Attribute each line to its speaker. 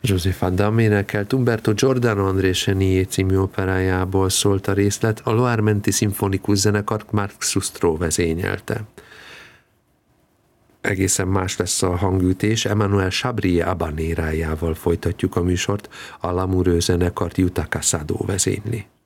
Speaker 1: Joseph Adam énekelt Umberto Giordano André Chenier című operájából szólt a részlet, a Loire-menti szimfonikus zenekart Marc Sustro vezényelte. Egészen más lesz a hangütés, Emmanuel Chabrier Habanerájával folytatjuk a műsort, a Lamoureux zenekart Yuta Casado vezényli.